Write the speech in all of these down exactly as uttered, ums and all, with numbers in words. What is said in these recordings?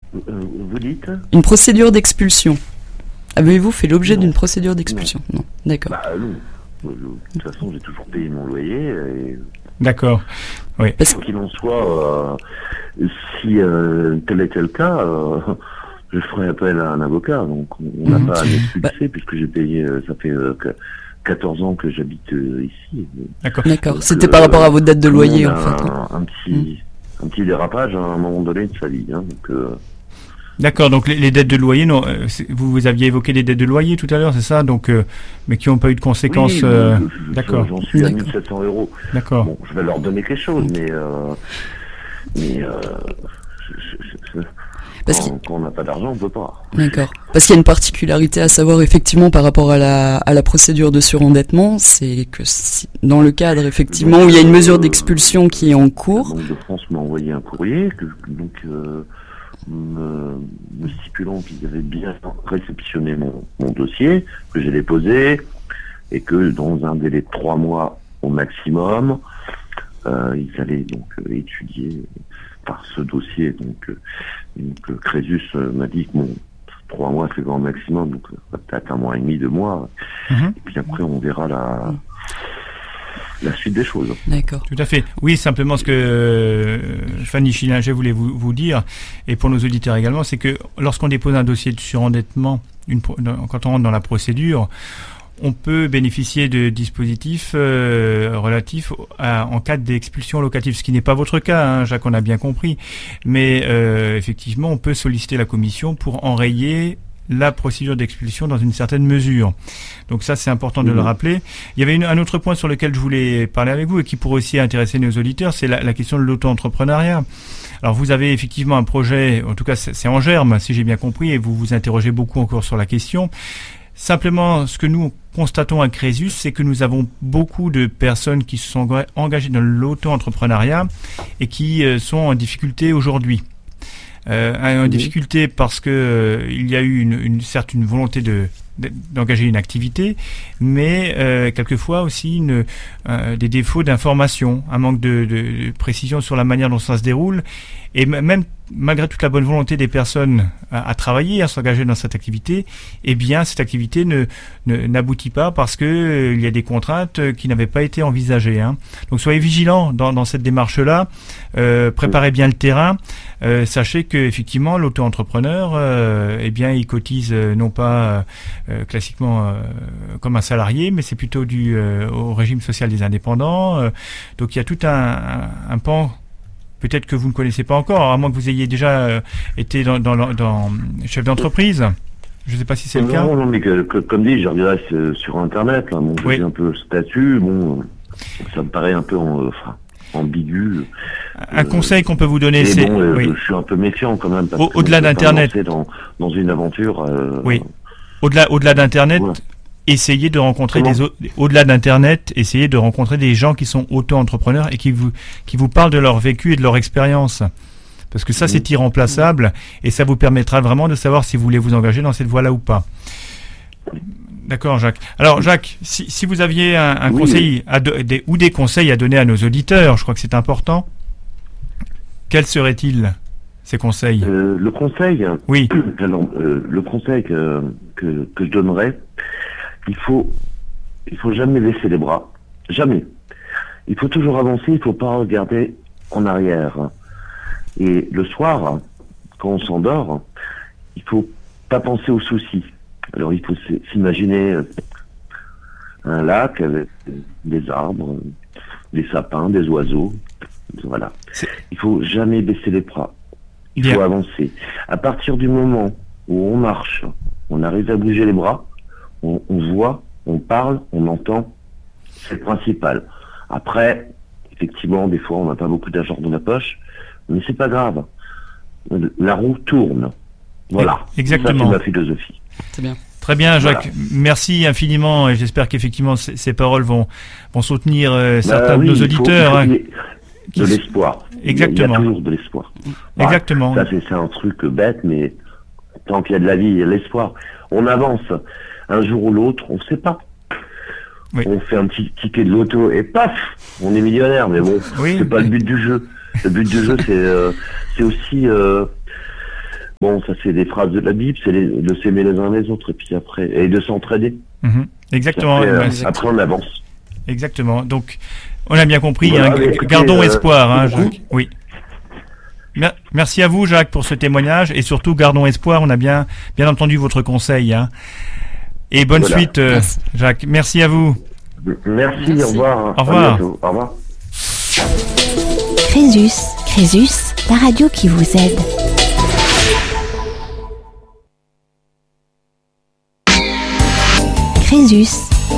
Euh, vous dites ? Une procédure d'expulsion. Avez-vous fait l'objet non. d'une procédure d'expulsion ? Non. non. D'accord. Bah non. De toute façon, j'ai toujours payé mon loyer. Et... D'accord. Oui. Parce qu'il en soit, euh, si euh, tel était le cas, euh, je ferai appel à un avocat. Donc, on n'a mmh. pas à m'expulser bah... puisque j'ai payé. Ça fait euh, quatorze ans que j'habite euh, ici. D'accord. D'accord. Donc, C'était euh, par rapport à votre dette de loyer, en fait. Un, un petit, mmh. un petit dérapage à un moment donné de sa vie. Hein, donc. Euh, D'accord, donc les, les dettes de loyer, non, euh, vous, vous aviez évoqué les dettes de loyer tout à l'heure, c'est ça, donc, euh, mais qui n'ont pas eu de conséquences. Oui, euh, je, d'accord. J'en suis à mille sept cents euros. D'accord. Bon, je vais leur donner quelque chose, mais, euh, mais euh, je, je, je, Parce quand, quand on n'a pas d'argent, on ne peut pas. D'accord. Parce qu'il y a une particularité à savoir effectivement par rapport à la, à la procédure de surendettement, c'est que si, dans le cadre effectivement donc, où il y a une mesure d'expulsion qui est en cours. La Banque de France m'a envoyé un courrier, que, donc. Euh, Me, me stipulant qu'ils avaient bien réceptionné mon, mon dossier, que j'ai déposé, et que dans un délai de trois mois au maximum, euh, ils allaient donc euh, étudier par ce dossier. Donc, euh, donc euh, Crésus euh, m'a dit que bon, trois mois c'est grand maximum, donc euh, peut-être un mois et demi, deux mois, mmh. et puis après on verra la... la suite des choses. D'accord. Tout à fait. Oui, simplement ce que euh, Fanny Schillinger voulait vous, vous dire, et pour nos auditeurs également, c'est que lorsqu'on dépose un dossier de surendettement, une, quand on rentre dans la procédure, on peut bénéficier de dispositifs euh, relatifs à, en cas d'expulsion locative, ce qui n'est pas votre cas, hein, Jacques, on a bien compris. Mais euh, effectivement, on peut solliciter la commission pour enrayer la procédure d'expulsion dans une certaine mesure. Donc ça, c'est important de mmh. le rappeler. Il y avait une, un autre point sur lequel je voulais parler avec vous et qui pourrait aussi intéresser nos auditeurs, c'est la, la question de l'auto-entrepreneuriat. Alors vous avez effectivement un projet, en tout cas c'est, c'est en germe, si j'ai bien compris, et vous vous interrogez beaucoup encore sur la question. Simplement, ce que nous constatons à Crésus, c'est que nous avons beaucoup de personnes qui se sont engagées dans l'auto-entrepreneuriat et qui euh, sont en difficulté aujourd'hui. Euh, en oui. difficulté parce que euh, il y a eu une, une certes une volonté de, de d'engager une activité, mais euh, quelquefois aussi une, euh, des défauts d'information, un manque de, de, de précision sur la manière dont ça se déroule, et m- même malgré toute la bonne volonté des personnes à, à travailler, à s'engager dans cette activité, eh bien cette activité ne, ne n'aboutit pas parce que euh, il y a des contraintes qui n'avaient pas été envisagées. Hein. Donc soyez vigilants dans, dans cette démarche-là, euh, préparez bien le terrain. Euh, sachez que effectivement l'auto-entrepreneur, euh, eh bien, il cotise euh, non pas euh, classiquement euh, comme un salarié, mais c'est plutôt dû euh, au régime social des indépendants. Euh, donc il y a tout un, un, un pan. Peut-être que vous ne connaissez pas encore, à moins que vous ayez déjà euh, été dans, dans, dans chef d'entreprise. Je ne sais pas si c'est non, le cas. Non, non, mais que, que, comme dit, je regardais sur Internet. Là, bon, j'ai oui. un peu le statut. Bon, ça me paraît un peu en, enfin, ambigu. Un euh, conseil qu'on peut vous donner, c'est... Bon, euh, oui. Je suis un peu méfiant quand même. Parce Au, au-delà d'Internet. Dans, dans une aventure... Euh, oui. Au-delà, au-delà d'Internet... Ouais. Essayez de rencontrer Comment des au-delà d'Internet, essayez de rencontrer des gens qui sont auto-entrepreneurs et qui vous qui vous parlent de leur vécu et de leur expérience. Parce que ça, mmh. c'est irremplaçable et ça vous permettra vraiment de savoir si vous voulez vous engager dans cette voie-là ou pas. D'accord, Jacques. Alors, Jacques, si, si vous aviez un, un oui, conseil oui. À de, des, ou des conseils à donner à nos auditeurs, je crois que c'est important. Quels seraient-ils, ces conseils ? euh, Le conseil. Oui. Alors, euh, le conseil que que, que je donnerais. Il faut, il faut jamais baisser les bras, jamais. Il faut toujours avancer, il faut pas regarder en arrière. Et le soir, quand on s'endort, il faut pas penser aux soucis. Alors il faut s'imaginer un lac avec des arbres, des sapins, des oiseaux, voilà. C'est... Il faut jamais baisser les bras. Il Bien. faut avancer. À partir du moment où on marche, on arrive à bouger les bras. On, on voit, on parle, on entend, c'est le principal. Après, effectivement, des fois, on n'a pas beaucoup d'argent dans la poche, mais c'est pas grave. La roue tourne. Voilà. Exactement. Ça, c'est ma philosophie. C'est bien. Très bien, Jacques. Voilà. Merci infiniment et j'espère qu'effectivement ces, ces paroles vont, vont soutenir euh, certains bah, oui, de nos auditeurs. Il faut, il faut hein, de l'espoir. Exactement. Il y a toujours de l'espoir. Voilà. Exactement. Ça, c'est, c'est un truc bête, mais tant qu'il y a de la vie, il y a de l'espoir. On avance. Un jour ou l'autre, on ne sait pas. Oui. On fait un petit ticket de loto et paf, on est millionnaire. Mais bon, oui. c'est pas le but du jeu. Le but du jeu, c'est, euh, c'est aussi euh, Bon, ça c'est des phrases de la Bible, c'est les, de s'aimer les uns les autres et puis après et de s'entraider. Mmh. Exactement. Après, euh, Exactement. après on avance. Exactement. Donc on a bien compris. Voilà, hein, mais écoutez, gardons euh, espoir, hein, beaucoup. Jacques. Oui. Mer- Merci à vous, Jacques, pour ce témoignage et surtout gardons espoir. On a bien bien entendu votre conseil. Hein. Et bonne Voilà. suite, euh, Merci. Jacques. Merci à vous. Merci, Merci. au revoir. Au revoir. À bientôt. Au revoir. Crésus, Crésus, la radio qui vous aide. Crésus,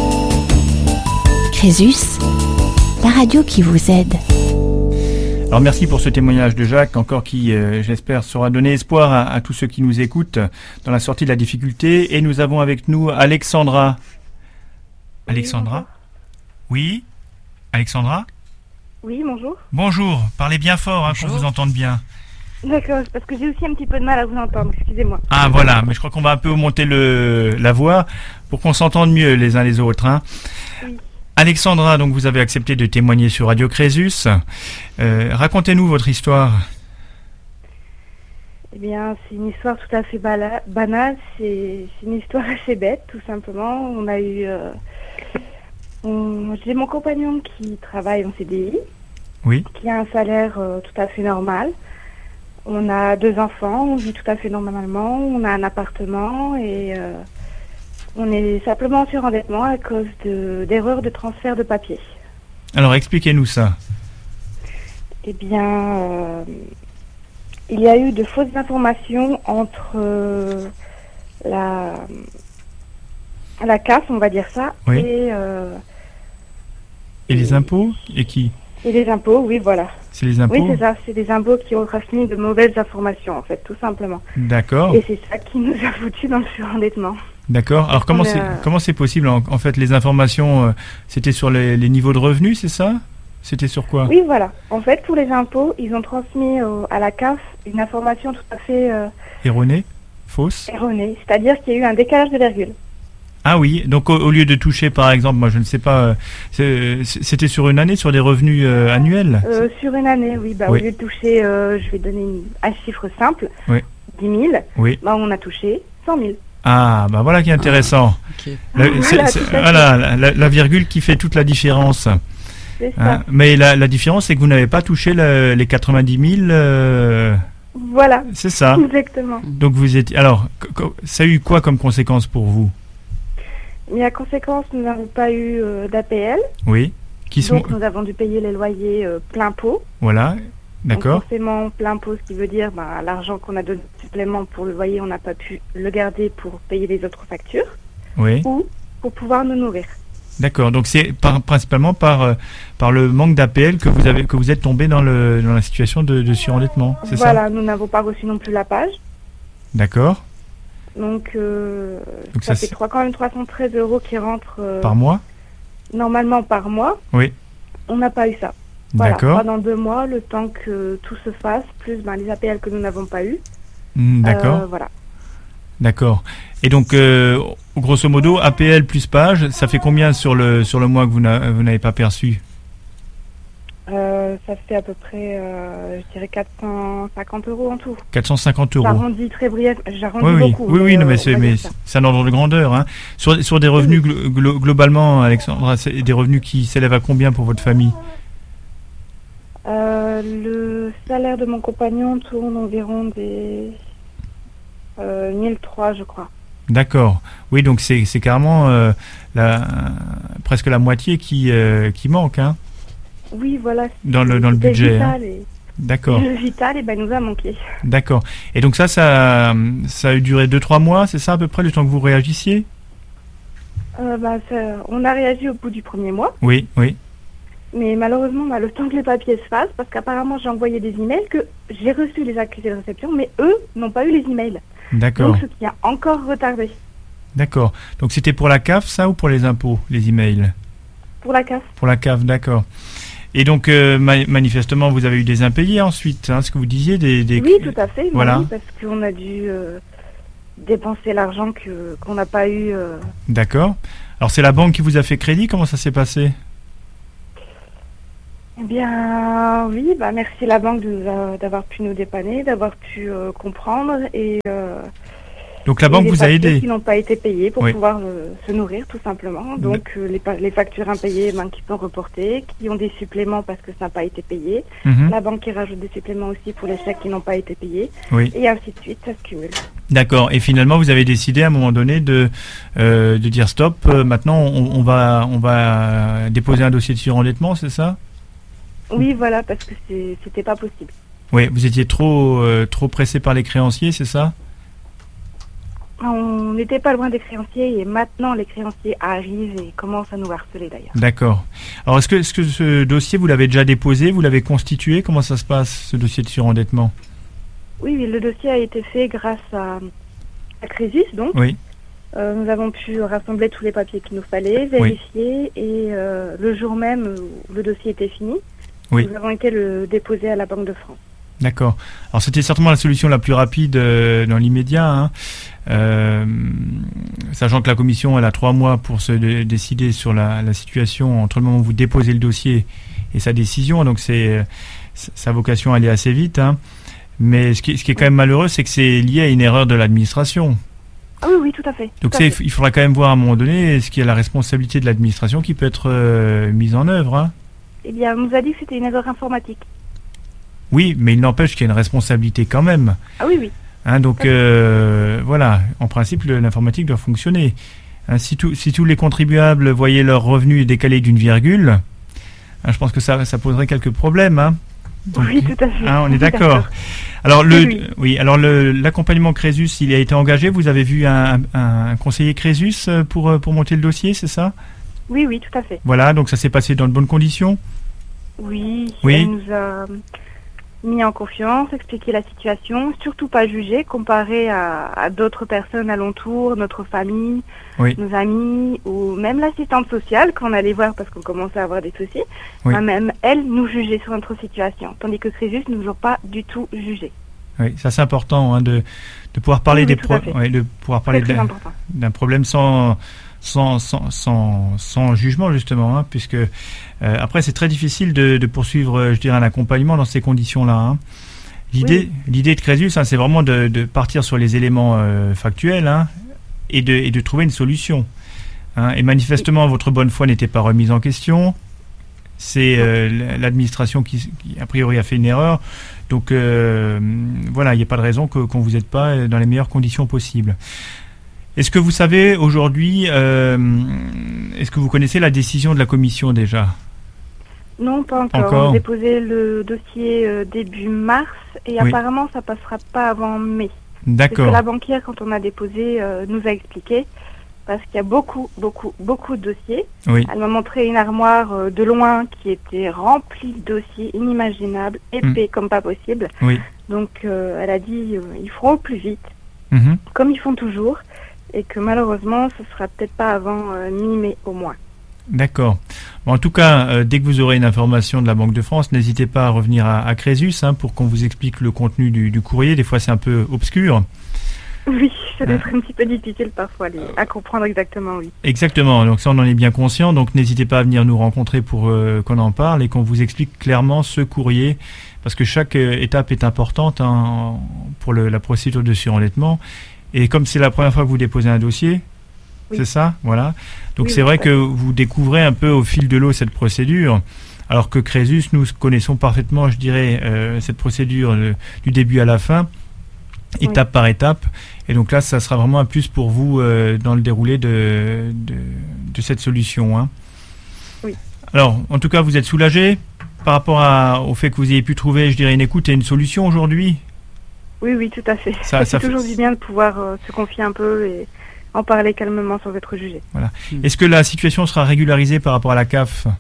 Crésus, la radio qui vous aide. Alors merci pour ce témoignage de Jacques, encore qui, euh, j'espère, saura donner espoir à, à tous ceux qui nous écoutent dans la sortie de la difficulté. Et nous avons avec nous Alexandra. Alexandra ? Oui ? Alexandra ? Oui, bonjour. Bonjour, parlez bien fort, hein, qu'on Bonjour. vous entende bien. D'accord, c'est parce que j'ai aussi un petit peu de mal à vous entendre, excusez-moi. Ah voilà, mais je crois qu'on va un peu monter le, la voix pour qu'on s'entende mieux les uns les autres. Hein. Oui. Alexandra, donc vous avez accepté de témoigner sur Radio Crésus. Euh, racontez-nous votre histoire. Eh bien, c'est une histoire tout à fait bala- banale, c'est c'est une histoire assez bête, tout simplement. On a eu... Euh, on- j'ai mon compagnon qui travaille en C D I, Oui, qui a un salaire euh, tout à fait normal. On a deux enfants, on vit tout à fait normalement, on a un appartement et euh, on est simplement en surendettement à cause de- d'erreurs de transfert de papier. alors expliquez-nous ça. Eh bien, euh, il y a eu de fausses informations entre euh, la, la C A F, on va dire ça, Oui. et, euh, Et les impôts ? Et qui ? et les impôts, oui, voilà. C'est les impôts ? Oui, c'est ça, c'est des impôts qui ont transmis de mauvaises informations, en fait, tout simplement. D'accord, Et c'est ça qui nous a foutus dans le surendettement. d'accord. Alors comment On c'est a- comment c'est possible en, en fait les informations euh, c'était sur les, les niveaux de revenus, c'est ça ? C'était sur quoi ? Oui, voilà. En fait, pour les impôts, ils ont transmis au- à la C A F une information tout à fait euh, Erroné ? Fausse ? erronée, c'est-à-dire qu'il y a eu un décalage de virgule. Ah oui, donc au, au lieu de toucher par exemple, moi je ne sais pas, euh, c'est- c'était sur une année, sur des revenus euh, annuels ? Euh, sur une année, oui. Bah, Oui. Au lieu de toucher, euh, je vais donner une- un chiffre simple, Oui. dix mille, Oui. bah, on a touché cent mille. Ah, bah voilà qui est intéressant. Ok. La, Voilà, c'est- c'est- tout à fait. voilà, la, la- la virgule qui fait toute la différence. C'est Hein. ça. Mais la, la différence, c'est que vous n'avez pas touché le- les quatre-vingt-dix mille. euh, Voilà, c'est ça. exactement. Donc vous étiez. Alors, co- co- ça a eu quoi comme conséquence pour vous ? Mais à conséquence, nous n'avons pas eu euh, d'A P L, Oui. Qui sont. donc nous avons dû payer les loyers euh, plein pot. Voilà. Donc, D'accord. forcément, plein pot, ce qui veut dire bah, l'argent qu'on a donné de supplément pour le loyer, on n'a pas pu le garder pour payer les autres factures Oui. ou pour pouvoir nous nourrir. D'accord. Donc c'est par- principalement par euh, par le manque d'A P L que vous avez que vous êtes tombé dans le dans la situation de, de surendettement. C'est ça ? Voilà, nous n'avons pas reçu non plus la page. D'accord. Donc, euh, Donc ça, ça, fait c'est- trois- quand même trois cent treize euros qui rentrent euh, Par mois. normalement par mois. Oui. On n'a pas eu ça. Voilà, D'accord. pendant deux mois, le temps que tout se fasse, plus ben, les A P L que nous n'avons pas eu. Hmm, D'accord. Euh, voilà. D'accord. Et donc, euh, grosso modo, A P L plus page, ça fait combien sur le sur le mois que vous n'a- vous n'avez pas perçu ? Euh, ça fait à peu près, euh, je dirais, quatre cent cinquante euros en tout. quatre cent cinquante euros. J'arrondis très brièvement. J'arrondis Oui, oui, beaucoup. oui, oui, non, euh, mais on c'est va mais dire ça. c'est un ordre de grandeur. Hein. Sur sur des revenus glo- glo- globalement, Alexandra, c'est des revenus qui s'élèvent à combien pour votre famille ? Euh, le salaire de mon compagnon tourne environ des euh, mille trois, je crois. D'accord. Oui, donc c'est c'est carrément euh, la presque la moitié qui euh, qui manque, hein. Oui, voilà. Dans le- dans le c'était budget, Vital et, D'accord. et le vital, et ben, nous a manqué. D'accord. Et donc ça, ça ça a duré deux trois mois, c'est ça à peu près le temps que vous réagissiez ? Euh, bah, ça- on a réagi au bout du premier mois, Oui, oui. mais malheureusement, bah, le temps que les papiers se fassent, parce qu'apparemment j'ai envoyé des emails, que j'ai reçu les accusés de réception, mais eux n'ont pas eu les emails. D'accord. Donc ce qui a encore retardé D'accord. Donc c'était pour la C A F, ça, ou pour les impôts, les emails ? pour la C A F. Pour la C A F, d'accord. Et donc, euh, ma- manifestement, vous avez eu des impayés ensuite, hein, ce que vous disiez, des... des... Oui, tout à fait, ils m'ont Voilà. dit, parce qu'on a dû euh, dépenser l'argent que qu'on n'a pas eu. euh. D'accord. Alors, c'est la banque qui vous a fait crédit, comment ça s'est passé ? Eh bien, oui, bah, merci la banque de nous a- d'avoir pu nous dépanner, d'avoir pu euh, comprendre et, euh, Donc la et banque les vous a factures aidé. qui n'ont pas été payées pour Oui. pouvoir euh, se nourrir tout simplement. Donc euh, les, pa- les factures impayées ben, qui sont reportées, qui ont des suppléments parce que ça n'a pas été payé. Mhm. La banque qui rajoute des suppléments aussi pour les chèques qui n'ont pas été payés. Oui. Et ainsi de suite, ça se cumule. D'accord. Et finalement, vous avez décidé à un moment donné de, euh, de dire stop. euh, maintenant, on, on va, on va déposer un dossier de surendettement, c'est ça? Oui, voilà, parce que c'est- c'était pas possible. Oui, vous étiez trop, euh, trop pressé par les créanciers, c'est ça? On n'était pas loin des créanciers et maintenant les créanciers arrivent et commencent à nous harceler d'ailleurs. D'accord. Alors, est-ce que, est-ce que ce dossier, vous l'avez déjà déposé? Vous l'avez constitué? Comment ça se passe, ce dossier de surendettement? Oui, oui, le dossier a été fait grâce à, à Crésus, donc. Oui. Euh, nous avons pu rassembler tous les papiers qu'il nous fallait, vérifier et euh, le jour même où le dossier était fini, Oui. nous avons été le déposer à la Banque de France. D'accord. Alors c'était certainement la solution la plus rapide euh, dans l'immédiat, hein. Euh, sachant que la commission elle a trois mois pour se dé- décider sur la, la situation entre le moment où vous déposez le dossier et sa décision, donc c'est sa vocation à aller assez vite, hein. Mais ce qui, ce qui est quand même malheureux, c'est que c'est lié à une erreur de l'administration. Ah oui, oui, tout à fait. Donc tout à c'est, fait. il faudra quand même voir à un moment donné ce qui est la responsabilité de l'administration qui peut être euh, mise en œuvre, hein. Eh bien, on nous a dit que c'était une erreur informatique. Oui, mais il n'empêche qu'il y a une responsabilité quand même. Ah oui, oui. Hein, donc euh, voilà, en principe, le- l'informatique doit fonctionner. Hein, si, tout- si tous les contribuables voyaient leurs revenus décalés d'une virgule, hein, je pense que ça, ça poserait quelques problèmes, hein. Donc, oui, tout à fait. hein, on est Tout à d'accord. fait. Alors le, Oui, oui. oui, alors le, l'accompagnement Crésus, il a été engagé. Vous avez vu un, un, un conseiller Crésus euh, pour euh, pour monter le dossier, c'est ça? Oui, oui, tout à fait. Voilà, donc ça s'est passé dans de bonnes conditions. Oui, Oui. elle nous a mis en confiance, expliqué la situation, surtout pas jugé, comparé à, à d'autres personnes alentour, notre famille, Oui. nos amis, ou même l'assistante sociale qu'on allait voir parce qu'on commençait à avoir des soucis. Oui. Ben, même elle nous jugeait sur notre situation, tandis que Crésus ne nous ont pas du tout jugés. Oui, ça c'est important, hein, de de pouvoir parler Oui, oui, des tout à pro- fait. ouais, de pouvoir C'est parler très d'un- important. d'un problème sans sans, sans, sans, sans jugement justement, hein, puisque euh, après c'est très difficile de, de poursuivre, euh, je dirais, un accompagnement dans ces conditions-là, hein. L'idée, l'idée de Crésus, hein, c'est vraiment de, de partir sur les éléments euh, factuels, hein, et, de, et de trouver une solution, hein. Et manifestement, votre bonne foi n'était pas remise en question. C'est euh, l'administration qui, qui, a priori, a fait une erreur. Donc euh, voilà, il n'y a pas de raison que, qu'on vous aide pas dans les meilleures conditions possibles. Est-ce que vous savez aujourd'hui, euh, est-ce que vous connaissez la décision de la commission déjà? Non, pas encore. Encore. On a déposé le dossier euh, début mars et Oui. apparemment ça passera pas avant mai. Parce que D'accord. la banquière, quand on a déposé, euh, nous a expliqué, parce qu'il y a beaucoup, beaucoup, beaucoup de dossiers. Oui. Elle m'a montré une armoire euh, de loin qui était remplie de dossiers inimaginables, épais comme pas possible. Oui. Donc euh, elle a dit, euh, ils feront au plus vite, Mhm. comme ils font toujours, et que malheureusement, ce sera peut-être pas avant euh, mi-mai au moins. D'accord. Bon, en tout cas, euh, dès que vous aurez une information de la Banque de France, n'hésitez pas à revenir à, à Crésus, hein, pour qu'on vous explique le contenu du, du courrier. Des fois, c'est un peu obscur. Oui, ça doit Ah. être un petit peu difficile parfois les- à comprendre exactement, oui. Exactement. Donc ça, on en est bien conscient. Donc n'hésitez pas à venir nous rencontrer pour euh, qu'on en parle et qu'on vous explique clairement ce courrier, parce que chaque euh, étape est importante, hein, pour le, la procédure de surendettement. Et comme c'est la première fois que vous déposez un dossier, Oui. c'est ça, voilà. Donc Oui, c'est oui, vrai tout à que vous découvrez un peu au fil de l'eau cette procédure, alors que Crésus, nous connaissons parfaitement, je dirais, euh, cette procédure euh, du début à la fin, étape Oui. par étape. Et donc là, ça sera vraiment un plus pour vous euh, dans le déroulé de, de, de cette solution, hein. Oui. Alors, en tout cas, vous êtes soulagé par rapport à, au fait que vous ayez pu trouver, je dirais, une écoute et une solution aujourd'hui? Oui, oui, tout à fait. Ça- Ça, ça fait fait- toujours du bien de pouvoir euh, se confier un peu et en parler calmement sans être jugé. Est-ce que la situation sera régularisée par rapport à la C A F?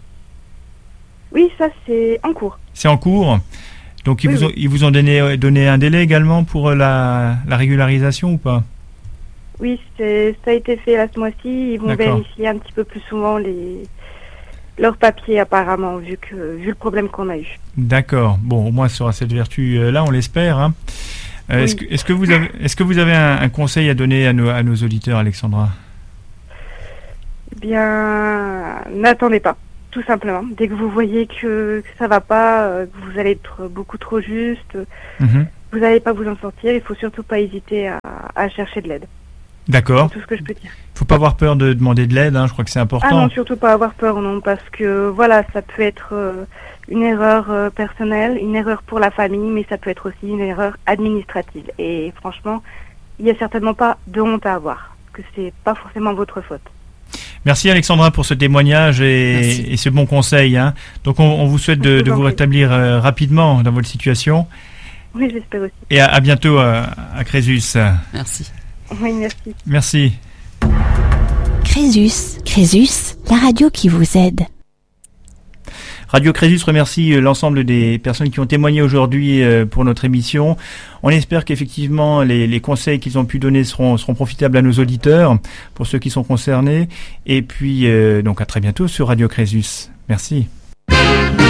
Oui, ça c'est en cours. C'est en cours. Donc, ils, Oui, vous, ont, oui. ils vous ont donné, donné un délai également pour euh, la, la régularisation ou pas? Oui, c'est, ça a été fait là ce mois-ci. Ils vont D'accord. vérifier un petit peu plus souvent les leurs papiers apparemment, vu que vu le problème qu'on a eu. D'accord. Bon, au moins, ça aura cette vertu-là, on l'espère, hein. Euh, Oui. Est-ce que, est-ce que vous avez, est-ce que vous avez un, un conseil à donner à nos, à nos auditeurs, Alexandra? Eh bien, n'attendez pas. tout simplement. Dès que vous voyez que, que ça va pas, euh, que vous allez être beaucoup trop juste, Mhm. vous n'allez pas vous en sortir, il faut surtout pas hésiter à, à chercher de l'aide. D'accord. C'est tout ce que je peux dire. Faut pas avoir peur de demander de l'aide, hein, je crois que c'est Ah important. non, surtout pas avoir peur, non, parce que voilà, ça peut être euh, une erreur euh, personnelle, une erreur pour la famille, mais ça peut être aussi une erreur administrative. Et franchement, il n'y a certainement pas de honte à avoir, que c'est pas forcément votre faute. Merci Alexandra pour ce témoignage Merci. et, et ce bon conseil, hein. Donc on, on vous souhaite de, Je de vous en vous prie. rétablir euh, rapidement dans votre situation Oui, j'espère aussi. et à, à bientôt à, à Crésus. Merci. Oui, merci. Merci. Crésus, Crésus, la radio qui vous aide. Radio Crésus remercie euh, l'ensemble des personnes qui ont témoigné aujourd'hui euh, pour notre émission. On espère qu'effectivement les, les conseils qu'ils ont pu donner seront, seront profitables à nos auditeurs, pour ceux qui sont concernés. Et puis, euh, donc à très bientôt sur Radio Crésus. Merci.